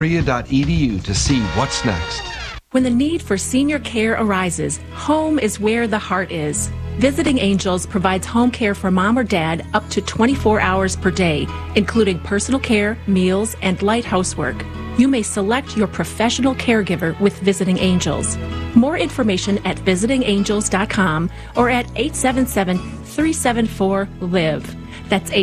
to see what's next. When the need for senior care arises, home is where the heart is. Visiting Angels provides home care for mom or dad up to 24 hours per day, including personal care, meals, and light housework. You may select your professional caregiver with Visiting Angels. More information at visitingangels.com or at 877-374-LIVE. That's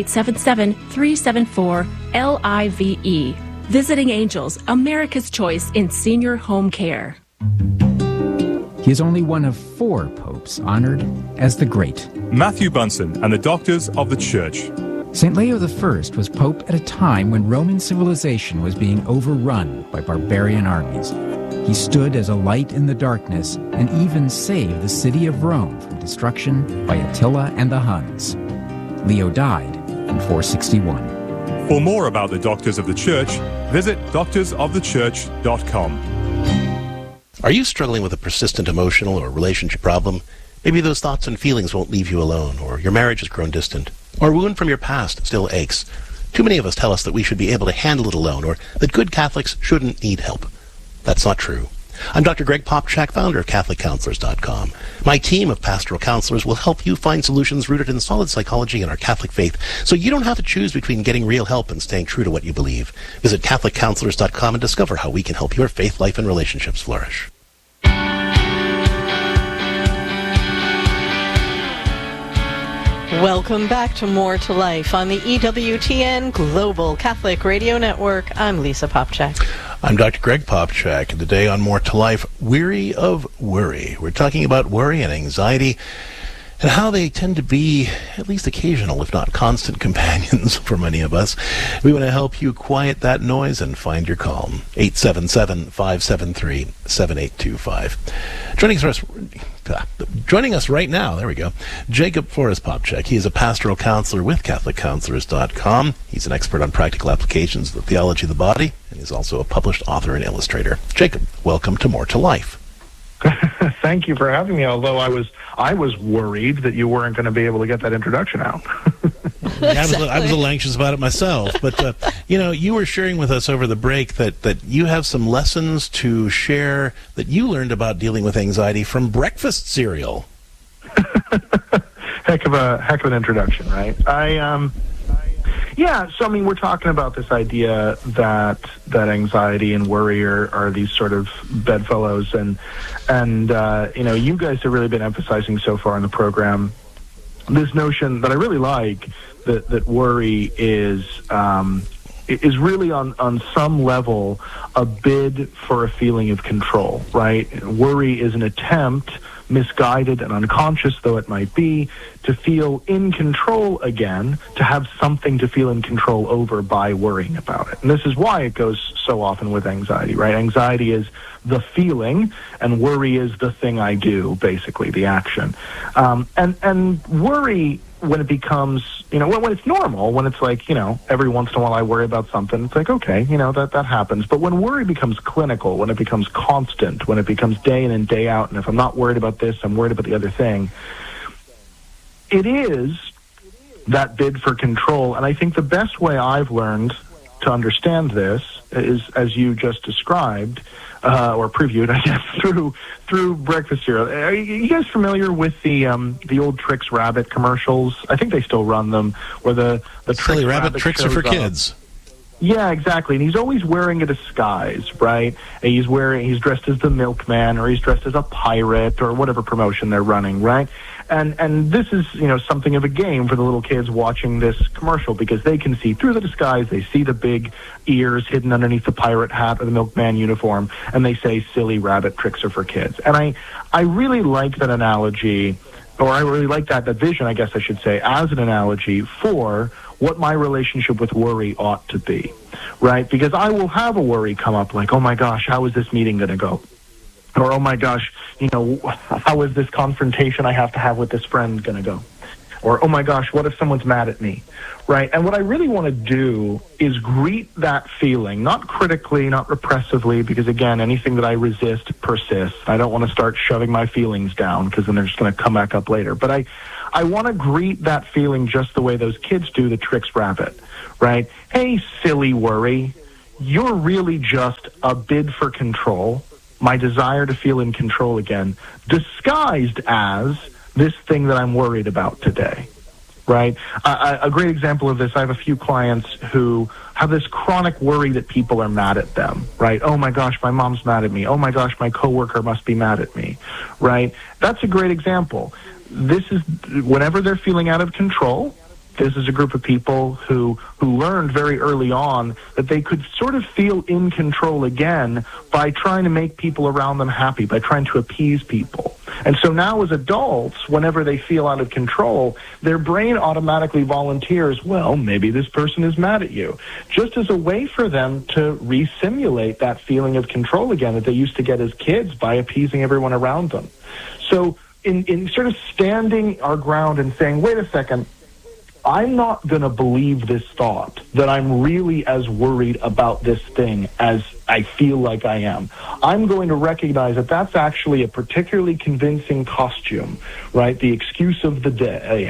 877-374-LIVE. Visiting Angels, America's choice in senior home care. He is only one of 4 popes honored as the Great. Matthew Bunsen and the Doctors of the Church. St. Leo I was pope at a time when Roman civilization was being overrun by barbarian armies. He stood as a light in the darkness and even saved the city of Rome from destruction by Attila and the Huns. Leo died in 461. For more about the Doctors of the Church, visit doctorsofthechurch.com. Are you struggling with a persistent emotional or relationship problem? Maybe those thoughts and feelings won't leave you alone, or your marriage has grown distant, or a wound from your past still aches. Too many of us tell us that we should be able to handle it alone, or that good Catholics shouldn't need help. That's not true. I'm Dr. Greg Popchak, founder of CatholicCounselors.com. My team of pastoral counselors will help you find solutions rooted in solid psychology and our Catholic faith, so you don't have to choose between getting real help and staying true to what you believe. Visit CatholicCounselors.com and discover how we can help your faith, life, and relationships flourish. Welcome back to More to Life on the EWTN Global Catholic Radio Network. I'm Lisa Popchak. I'm Dr. Greg Popchak, and today on More to Life, Weary of Worry. We're talking about worry and anxiety and how they tend to be at least occasional, if not constant, companions for many of us. We want to help you quiet that noise and find your calm. 877-573-7825. Joining us right now, there we go, Jacob Forrest Popchak. He is a pastoral counselor with CatholicCounselors.com. He's an expert on practical applications of the theology of the body, and he's also a published author and illustrator. Jacob, welcome to More to Life. Thank you for having me, although I was worried that you weren't going to be able to get that introduction out. I was a little anxious about it myself, but you were sharing with us over the break that you have some lessons to share that you learned about dealing with anxiety from breakfast cereal. Heck of an introduction, right? So I mean, we're talking about this idea that anxiety and worry are these sort of bedfellows, and you guys have really been emphasizing so far in the program this notion that I really like, that worry is really on some level a bid for a feeling of control, right? Worry is an attempt, misguided and unconscious though it might be, to feel in control again, to have something to feel in control over by worrying about it. And this is why it goes so often with anxiety, right? Anxiety is the feeling, and worry is the thing I do, basically, the action. And worry, when it becomes, when it's normal, when it's like, every once in a while I worry about something, it's like, okay, that happens. But when worry becomes clinical, when it becomes constant, when it becomes day in and day out, and if I'm not worried about this, I'm worried about the other thing, it is that bid for control. And I think the best way I've learned to understand this is, as you just described, or previewed, I guess, through breakfast cereal. Are you guys familiar with the old Trix Rabbit commercials? I think they still run them, where the Silly Rabbit tricks are for kids. Yeah, exactly. And he's always wearing a disguise, right? And he's dressed as the milkman, or he's dressed as a pirate, or whatever promotion they're running, right? And this is, something of a game for the little kids watching this commercial, because they can see through the disguise, they see the big ears hidden underneath the pirate hat or the milkman uniform, and they say, silly rabbit tricks are for kids. And I really like that analogy, or I really like that vision, I guess I should say, as an analogy for what my relationship with worry ought to be, right? Because I will have a worry come up like, oh my gosh, how is this meeting going to go? Or, oh my gosh, how is this confrontation I have to have with this friend going to go? Or, oh my gosh, what if someone's mad at me, right? And what I really want to do is greet that feeling, not critically, not repressively, because again, anything that I resist persists. I don't want to start shoving my feelings down, because then they're just going to come back up later. But I want to greet that feeling just the way those kids do the Trix Rabbit, right? Hey, silly worry. you're really just a bid for control, my desire to feel in control again, disguised as this thing that I'm worried about today, right? A great example of this, I have a few clients who have this chronic worry that people are mad at them, right? Oh my gosh, my mom's mad at me. Oh my gosh, my coworker must be mad at me, right? That's a great example. This is whenever they're feeling out of control. This is a group of people who learned very early on that they could sort of feel in control again by trying to make people around them happy, by trying to appease people. And so now as adults, whenever they feel out of control, their brain automatically volunteers, well, maybe this person is mad at you, just as a way for them to re-simulate that feeling of control again that they used to get as kids by appeasing everyone around them. So in sort of standing our ground and saying, wait a second, I'm not going to believe this thought that I'm really as worried about this thing as I feel like I am. I'm going to recognize that that's actually a particularly convincing costume, right? The excuse of the day,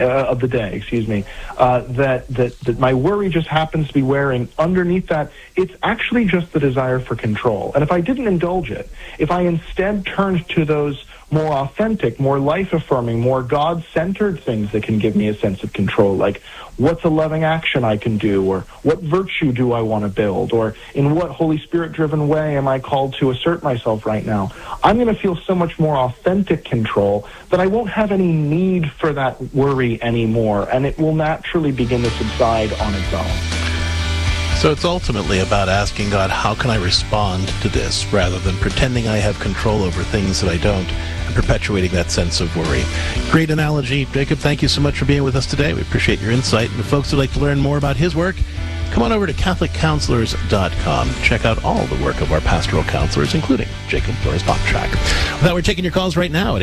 that my worry just happens to be wearing. Underneath that, it's actually just the desire for control. And if I didn't indulge it, if I instead turned to those more authentic, more life-affirming, more God-centered things that can give me a sense of control, like what's a loving action I can do, or what virtue do I want to build, or in what Holy Spirit-driven way am I called to assert myself right now, I'm going to feel so much more authentic control that I won't have any need for that worry anymore, and it will naturally begin to subside on its own. So it's ultimately about asking God, how can I respond to this, rather than pretending I have control over things that I don't, and perpetuating that sense of worry. Great analogy. Jacob, thank you so much for being with us today. We appreciate your insight. And the folks who'd like to learn more about his work, come on over to CatholicCounselors.com. Check out all the work of our pastoral counselors, including Jacob Flores-Popcak. With that, we're taking your calls right now at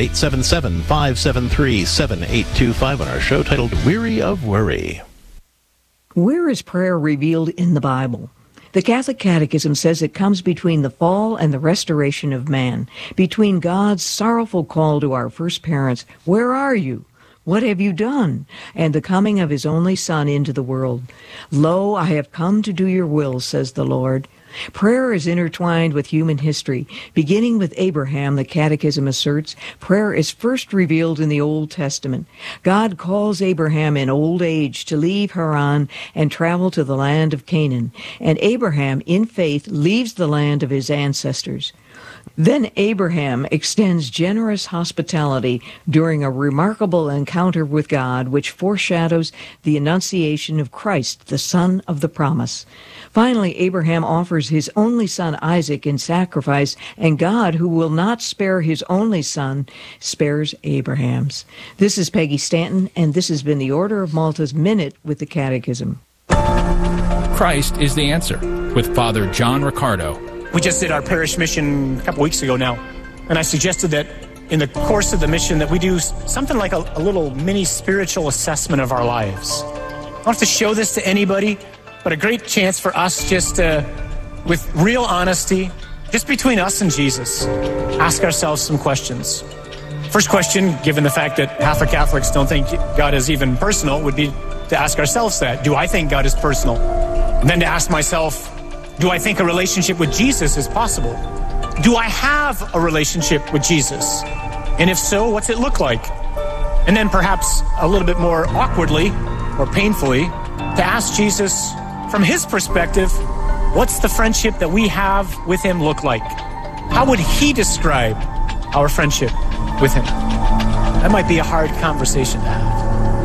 877-573-7825 on our show titled Weary of Worry. Where is prayer revealed in the Bible? The Catholic Catechism says it comes between the fall and the restoration of man, between God's sorrowful call to our first parents, "Where are you? What have you done?" and the coming of his only Son into the world. "Lo, I have come to do your will," says the Lord. Prayer is intertwined with human history. Beginning with Abraham, the Catechism asserts, prayer is first revealed in the Old Testament. God calls Abraham in old age to leave Haran and travel to the land of Canaan. And Abraham, in faith, leaves the land of his ancestors. Then Abraham extends generous hospitality during a remarkable encounter with God, which foreshadows the annunciation of Christ, the Son of the promise. Finally, Abraham offers his only son Isaac in sacrifice, and God, who will not spare his only son, spares Abraham's. This is Peggy Stanton, and this has been the Order of Malta's Minute with the Catechism. Christ is the Answer with Father John Riccardo. We just did our parish mission a couple weeks ago now, and I suggested that in the course of the mission that we do something like a little mini spiritual assessment of our lives. I don't have to show this to anybody, but a great chance for us just with real honesty, just between us and Jesus, ask ourselves some questions. First question, given the fact that half of Catholics don't think God is even personal, would be to ask ourselves that. Do I think God is personal? And then to ask myself, do I think a relationship with Jesus is possible? Do I have a relationship with Jesus? And if so, what's it look like? And then perhaps a little bit more awkwardly or painfully, to ask Jesus, from his perspective, what's the friendship that we have with him look like? How would he describe our friendship with him? That might be a hard conversation to have.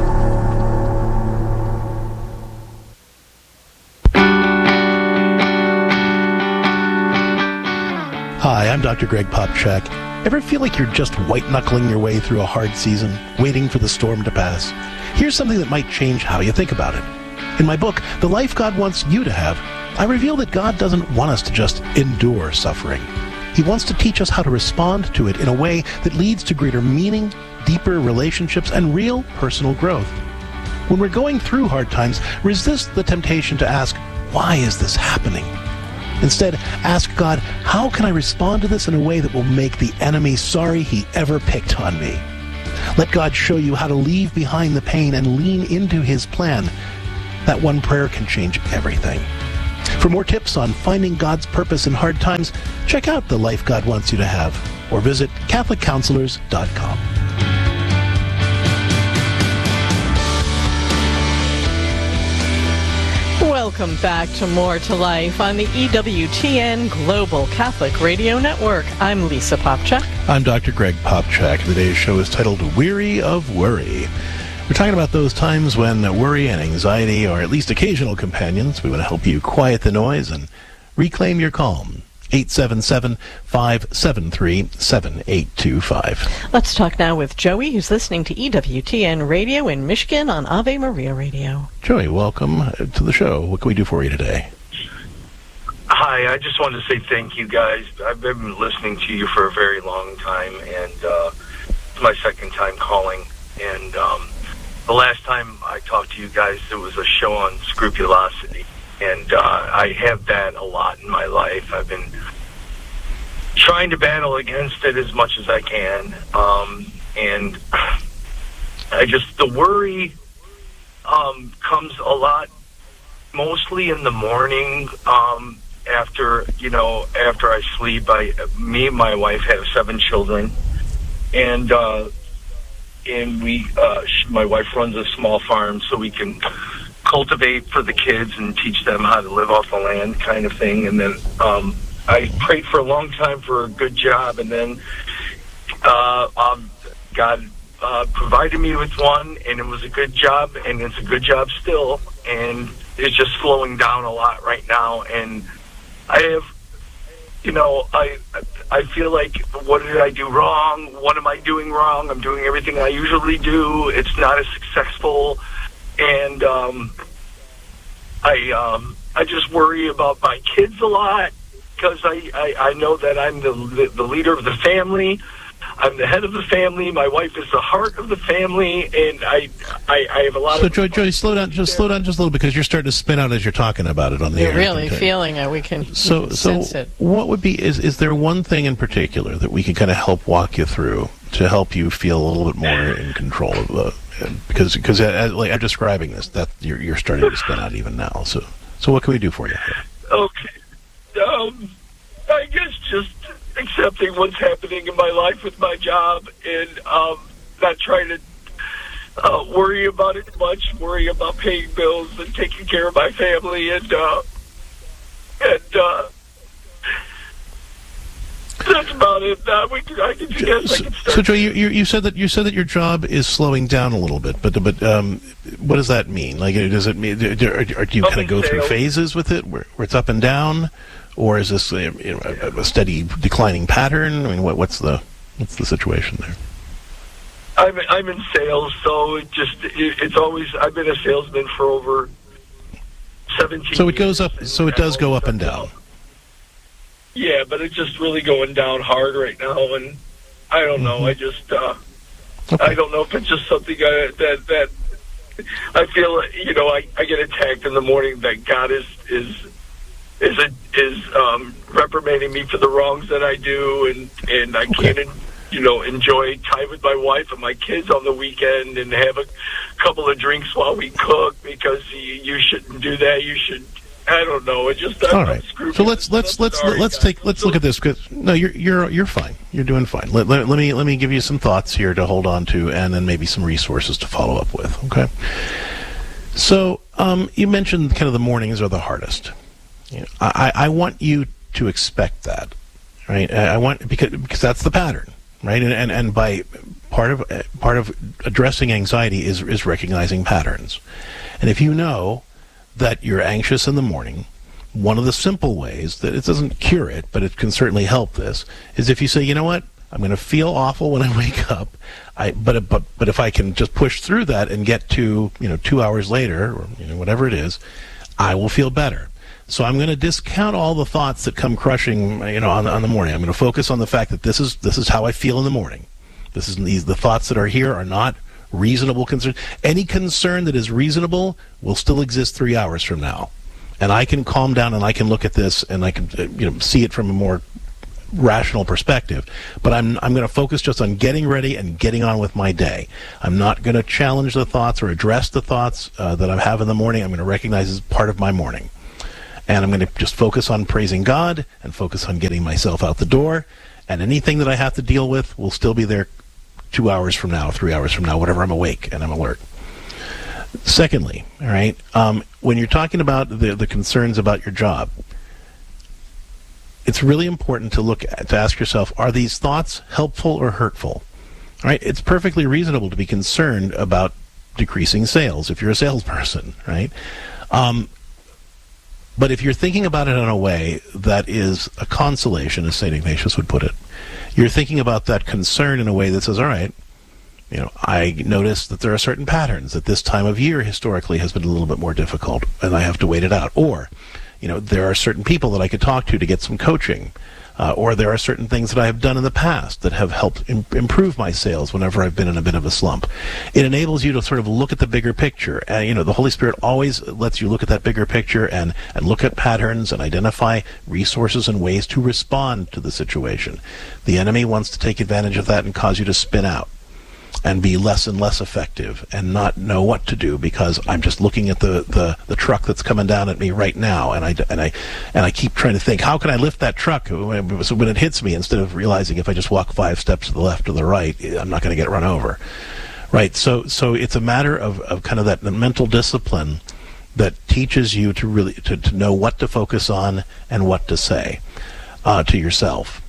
Hi, I'm Dr. Greg Popcak. Ever feel like you're just white-knuckling your way through a hard season, waiting for the storm to pass? Here's something that might change how you think about it. In my book, The Life God Wants You to Have, I reveal that God doesn't want us to just endure suffering. He wants to teach us how to respond to it in a way that leads to greater meaning, deeper relationships, and real personal growth. When we're going through hard times, resist the temptation to ask, why is this happening? Instead, ask God, how can I respond to this in a way that will make the enemy sorry he ever picked on me? Let God show you how to leave behind the pain and lean into his plan. That one prayer can change everything. For more tips on finding God's purpose in hard times, check out The Life God Wants You to Have or visit CatholicCounselors.com. Welcome back to More to Life on the EWTN Global Catholic Radio Network. I'm Lisa Popchak. I'm Dr. Greg Popchak. Today's show is titled Weary of Worry. We're talking about those times when worry and anxiety are at least occasional companions. We want to help you quiet the noise and reclaim your calm. 877-573-7825. Let's talk now with Joey, who's listening to EWTN Radio in Michigan on Ave Maria Radio. Joey, welcome to the show. What can we do for you today? Hi, I just wanted to say thank you, guys. I've been listening to you for a very long time, and it's my second time calling. And the last time I talked to you guys, it was a show on scrupulosity. And I have that a lot in my life. I've been trying to battle against it as much as I can. And the worry comes a lot, mostly in the morning, after I sleep. Me and my wife have 7 children. And my wife runs a small farm, so we can cultivate for the kids and teach them how to live off the land, kind of thing. And then I prayed for a long time for a good job, and then God provided me with one, and it was a good job, and it's a good job still, and it's just slowing down a lot right now. And I have, I feel like, what did I do wrong? What am I doing wrong? I'm doing everything I usually do. It's not as successful. And I just worry about my kids a lot, because I know that I'm the leader of the family. I'm the head of the family. My wife is the heart of the family, and I have a lot of... So, Joey, slow down just a little, because you're starting to spin out as you're talking about it on the air. You're really feeling it. We can sense it. What would be... Is there one thing in particular that we can kind of help walk you through to help you feel a little bit more in control of the... Because like I'm describing this, that you're starting to spin out even now. So what can we do for you? Okay. I guess just accepting what's happening in my life with my job, and not trying to worry about it much. Worry about paying bills and taking care of my family, and that's about it. I can start. So, Joey, you said that your job is slowing down a little bit, but what does that mean? Like, does it mean do you kind of go through phases with it, where it's up and down, or is this a steady declining pattern? I mean, what's the situation there? I'm in sales, so it's always, I've been a salesman for over 17 So it goes years, up. So it does go up and down. Yeah, but it's just really going down hard right now, and I don't know. I just I don't know if it's just something that I feel. I get attacked in the morning that God is reprimanding me for the wrongs that I do, and I can't enjoy time with my wife and my kids on the weekend and have a couple of drinks while we cook, because you shouldn't do that. You should. I don't know. It just all right. So let's look at this. Because no, you're fine. You're doing fine. Let me give you some thoughts here to hold on to, and then maybe some resources to follow up with. Okay. So you mentioned kind of the mornings are the hardest. I want you to expect that, right? I want because that's the pattern, right? And by part of addressing anxiety is recognizing patterns, and if you know that you're anxious in the morning, one of the simple ways that it doesn't cure it, but it can certainly help this, is if you say, you know what, I'm going to feel awful when I wake up, but if I can just push through that and get to 2 hours later, or whatever it is, I will feel better. So I'm going to discount all the thoughts that come crushing on the morning. I'm going to focus on the fact that this is how I feel in the morning. The thoughts that are here are not reasonable concern. Any concern that is reasonable will still exist 3 hours from now, and I can calm down and I can look at this and I can see it from a more rational perspective. But I'm going to focus just on getting ready and getting on with my day. I'm not going to challenge the thoughts or address the thoughts that I have in the morning. I'm going to recognize as part of my morning. And I'm going to just focus on praising God and focus on getting myself out the door. And anything that I have to deal with will still be there 2 hours from now, 3 hours from now, whatever I'm awake and I'm alert. Secondly, all right, when you're talking about the concerns about your job, it's really important to ask yourself, are these thoughts helpful or hurtful? All right, it's perfectly reasonable to be concerned about decreasing sales if you're a salesperson, right? But if you're thinking about it in a way that is a consolation, as St. Ignatius would put it, you're thinking about that concern in a way that says, all right, I notice that there are certain patterns that this time of year historically has been a little bit more difficult, and I have to wait it out. Or, there are certain people that I could talk to get some coaching. Or there are certain things that I have done in the past that have helped improve my sales whenever I've been in a bit of a slump. It enables you to sort of look at the bigger picture. And, the Holy Spirit always lets you look at that bigger picture and look at patterns and identify resources and ways to respond to the situation. The enemy wants to take advantage of that and cause you to spin out and be less and less effective and not know what to do because I'm just looking at the truck that's coming down at me right now, and I keep trying to think, how can I lift that truck when it hits me, instead of realizing if I just walk 5 steps to the left or the right, I'm not going to get run over, right? So it's a matter of kind of that mental discipline that teaches you to really to know what to focus on and what to say to yourself.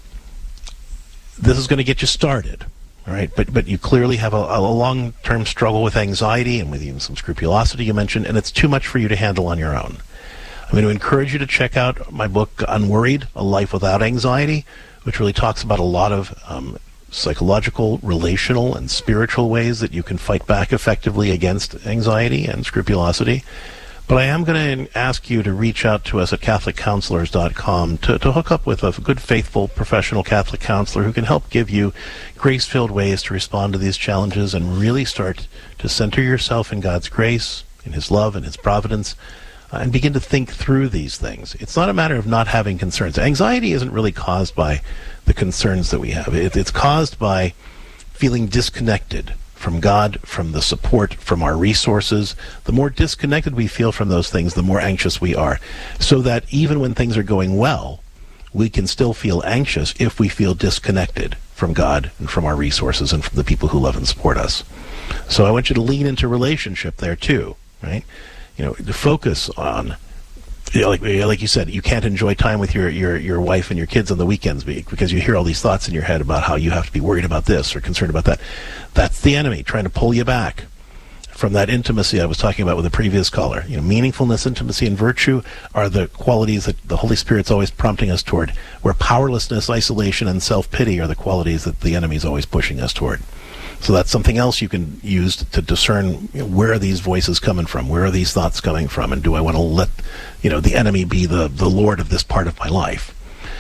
This is going to get you started. All right, but you clearly have a long-term struggle with anxiety and with even some scrupulosity you mentioned, and it's too much for you to handle on your own. I'm going to encourage you to check out my book, Unworried, A Life Without Anxiety, which really talks about a lot of psychological, relational, and spiritual ways that you can fight back effectively against anxiety and scrupulosity. But I am going to ask you to reach out to us at CatholicCounselors.com to hook up with a good, faithful, professional Catholic counselor who can help give you grace-filled ways to respond to these challenges and really start to center yourself in God's grace, in His love, and His providence, and begin to think through these things. It's not a matter of not having concerns. Anxiety isn't really caused by the concerns that we have. It's caused by feeling disconnected from God, from the support, from our resources. The more disconnected we feel from those things, the more anxious we are. So that even when things are going well, we can still feel anxious if we feel disconnected from God and from our resources and from the people who love and support us. So I want you to lean into relationship there too, right? To focus on, like you said, you can't enjoy time with your wife and your kids on the weekends because you hear all these thoughts in your head about how you have to be worried about this or concerned about that. That's the enemy trying to pull you back from that intimacy I was talking about with the previous caller. Meaningfulness, intimacy, and virtue are the qualities that the Holy Spirit's always prompting us toward, where powerlessness, isolation, and self-pity are the qualities that the enemy's always pushing us toward. So that's something else you can use to discern, where are these voices coming from? Where are these thoughts coming from? And do I want to let, the enemy be the Lord of this part of my life?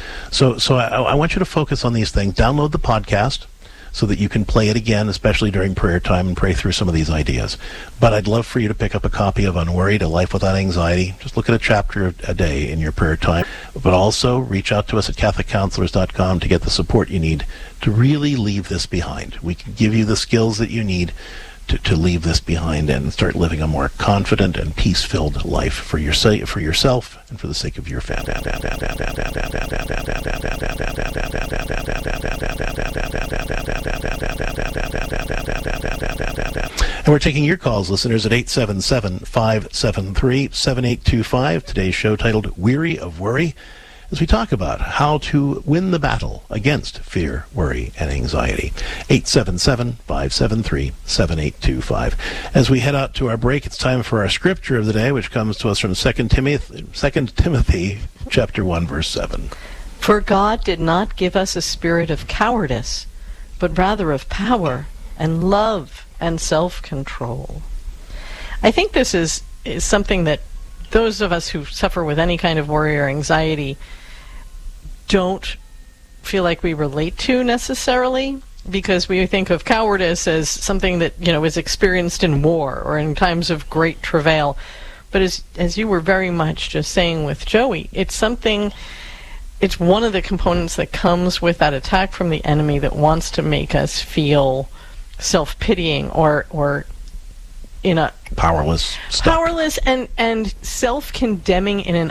So I want you to focus on these things. Download the podcast so that you can play it again, especially during prayer time, and pray through some of these ideas. But I'd love for you to pick up a copy of Unworried, A Life Without Anxiety. Just look at a chapter a day in your prayer time. But also reach out to us at CatholicCounselors.com to get the support you need to really leave this behind. We can give you the skills that you need to leave this behind and start living a more confident and peace-filled life for yourself and for the sake of your family. And we're taking your calls, listeners, at 877-573-7825. Today's show titled Weary of Worry, as we talk about how to win the battle against fear, worry, and anxiety. 877-573-7825. As we head out to our break, it's time for our scripture of the day, which comes to us from 2 Timothy chapter 1, verse 7. For God did not give us a spirit of cowardice, but rather of power and love and self-control. I think this is something that those of us who suffer with any kind of worry or anxiety don't feel like we relate to necessarily, because we think of cowardice as something that, is experienced in war or in times of great travail. But as you were very much just saying with Joey, it's one of the components that comes with that attack from the enemy that wants to make us feel self-pitying or in a powerless and self-condemning in an